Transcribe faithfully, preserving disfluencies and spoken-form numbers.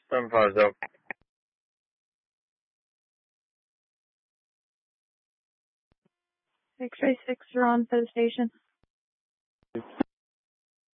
seven five zero. X-ray six, you're on for the station.